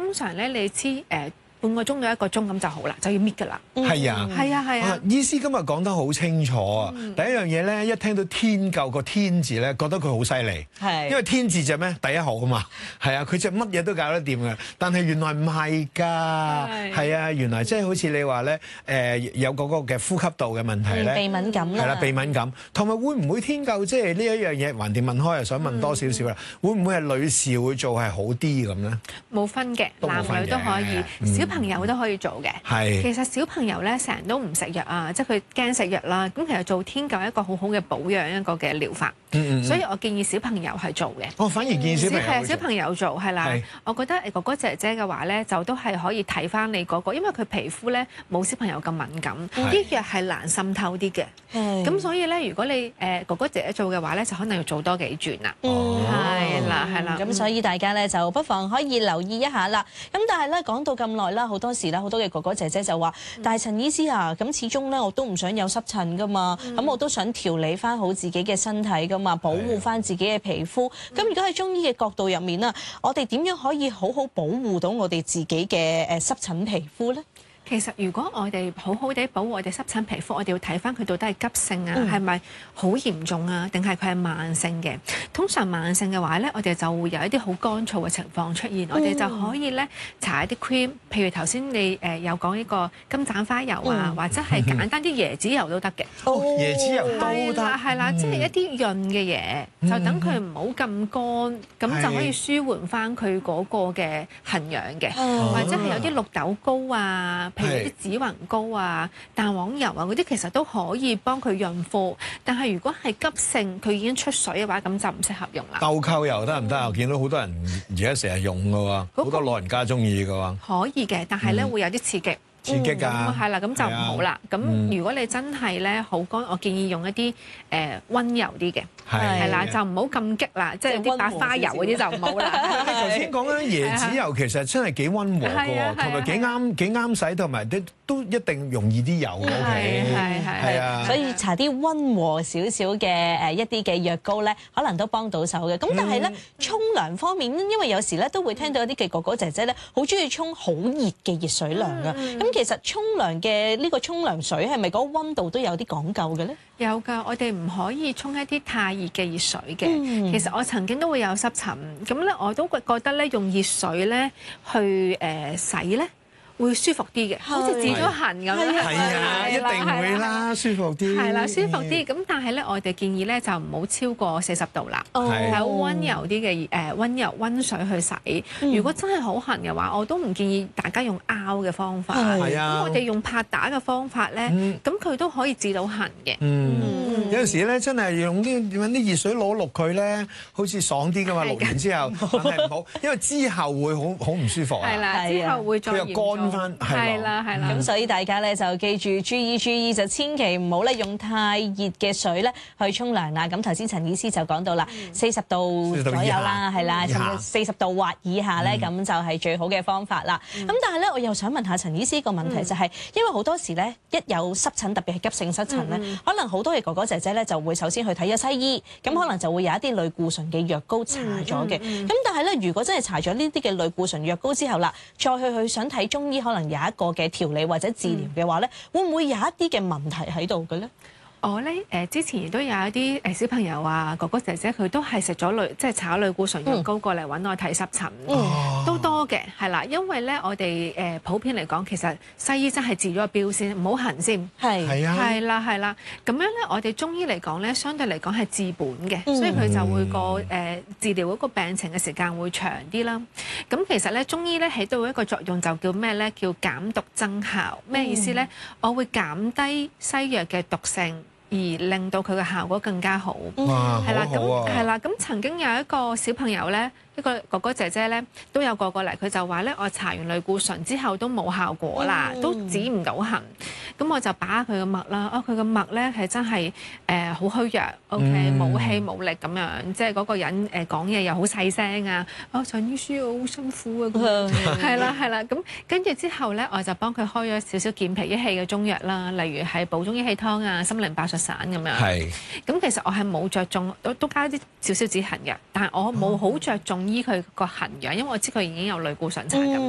通常咧你黐半個鐘到1個鐘咁就好啦，就要搣㗎啦。 係啊， 係啊，係啊。 醫師今日講得好清楚啊！第一樣嘢咧，一聽到天救個天字咧，覺得佢好犀利。 係。 因為天字就咩？第一號啊嘛。係啊，佢就乜嘢都搞得掂嘅。但係原來唔係㗎。係啊，原來即係好似你話咧，有嗰個嘅呼吸道嘅問題咧。 鼻敏感啦。 係啦，鼻敏感。同埋會唔會天救即係呢一樣嘢？橫掂問開又想問多少少啦。會唔會係女士會做係好啲咁咧？ 冇分嘅，男女都可以，小朋友都可以做嘅。 係。 其實小朋友咧成日都唔食藥啊，即係佢驚食藥啦。咁其實做天救係一個好好嘅保養一個嘅療法。所以我建議小朋友係做嘅。 我反而建議小朋友。 係小朋友做係啦。我覺得哥哥姐姐嘅話咧，就都係可以睇翻你嗰個，因為佢皮膚咧冇小朋友咁敏感，啲藥係難滲透啲嘅。咁所以咧，如果你哥哥姐姐做嘅話咧，就可能要做多幾轉啦。係啦，係啦。 咁所以大家咧就不妨可以留意一下啦。咁但係咧講到咁耐啦，好多時咧好多嘅哥哥姐姐就話：但係陳醫師啊，咁始終咧我都唔想有濕疹噶嘛，咁我都想調理翻好自己嘅身體噶嘛，保護翻自己嘅皮膚。咁如果喺中醫嘅角度入面啦，我哋點樣可以好好保護到我哋自己嘅濕疹皮膚咧？ 其實如果我哋好好地保護我哋濕疹皮膚，我哋要睇翻佢到底係急性啊，係咪好嚴重啊，定係佢係慢性嘅？通常慢性嘅話咧，我哋就會有一啲好乾燥嘅情況出現，我哋就可以咧搽一啲 cream，譬如頭先你有講呢個金盞花油啊，或者係簡單啲椰子油都得嘅。 椰子油都得。 係啦，即係一啲潤嘅嘢，就等佢唔好咁乾，咁就可以舒緩翻佢嗰個嘅痕癢嘅，或者係有啲綠豆膏啊。譬如啲紫雲膏啊、蛋黃油啊嗰啲，其實都可以幫佢潤膚。但係如果係急性，佢已經出水嘅話，咁就唔適合用啦。 豆蔻油得唔得啊？我見到好多人而家成日用㗎喎，好多老人家中意㗎喎。 可以嘅，但係咧會有啲刺激。 刺激㗎。 係啦，咁就唔好啦。咁如果你真係咧好乾，我建議用一啲溫柔啲嘅，係啦，就唔好咁激啦，即係啲白花油嗰啲就唔好啦。 你頭先講咧椰子油其實真係幾溫和㗎喎，同埋幾啱使，同埋都一定容易啲油嘅。係啊。 所以搽啲溫和少少嘅一啲嘅藥膏咧，可能都幫到手嘅。咁但係咧沖涼方面，因為有時咧都會聽到有啲嘅哥哥姐姐咧好中意沖好熱嘅熱水涼㗎。咁其實沖涼嘅呢個沖涼水係咪嗰個溫度都有啲講究嘅咧？ 有㗎，我哋唔可以沖一啲太熱嘅熱水嘅。其實我曾經都會有濕疹，咁咧我都覺得咧用熱水咧去洗咧會舒服啲嘅，好似止咗痕咁樣。 係啊，一定會啦，舒服啲。 係啦，舒服啲。咁但係咧，我哋建議咧就唔好超過40度啦，係好溫柔啲嘅溫水去洗。如果真係好痕嘅話，我都唔建議大家用拗嘅方法。 係啊。 咁我哋用拍打嘅方法咧，咁佢都可以治到痕嘅。 有陣時咧，真係用揾啲熱水攞佢咧，好似爽啲㗎嘛。淥完之後，但係唔好，因為之後會好唔舒服啊。 係啦，之後會再嚴重。係啦，係啦。 咁所以大家咧就記住注意，就千祈唔好咧用太熱嘅水咧去沖涼啦。咁頭先陳醫師就講到啦，40度左右啦，係啦，甚至40度或以下咧，咁就係最好嘅方法啦。咁但係咧，我又想問下陳醫師個問題就係，因為好多時咧一有濕疹，特別係急性濕疹咧，可能好多嘅哥哥姐姐咧就會首先去睇咗西醫，咁可能就會有一啲類固醇嘅藥膏搽咗嘅。咁但係咧，如果真係搽咗呢啲嘅類固醇藥膏之後啦，再去想睇中醫，可能有一個嘅調理或者治療嘅話咧，會唔會有一啲嘅問題喺度嘅咧？ 我咧之前亦都有一啲小朋友啊，哥哥姐姐佢都係食咗即係搽類固醇藥膏過嚟揾我睇濕疹，都多嘅，係啦。因為咧我哋普遍嚟講，其實西醫真係治咗個標先，唔好痕先。係啊。係啦，係啦。咁樣咧，我哋中醫嚟講咧，相對嚟講係治本嘅，所以佢就會治療嗰個病情嘅時間會長啲啦。咁其實咧，中醫咧起到一個作用就叫咩咧？叫減毒增效。咩意思咧？我會減低西藥嘅毒性，而令到佢嘅效果更加好。 哇， 係啦， 好好啊。 係啦，咁曾經有一個小朋友咧，一個哥哥姐姐咧都有過嚟，佢就話咧，我搽完類固醇之後都冇效果啦，都止唔到痕。咁我就把下佢個脈啦，佢個脈咧係真係好虛弱，OK，冇氣冇力咁樣，即係嗰個人講嘢又好細聲啊，陳醫師我好辛苦啊，咁係啦係啦，咁跟住之後咧，我就幫佢開咗少少健脾益氣嘅中藥啦，例如係補中益氣湯啊、心靈白術散咁樣。係。咁其實我係冇着重，都加啲少少止痕嘅，但係我冇好着重醫佢個痕癢，因為我知佢已經有類固醇搽咁。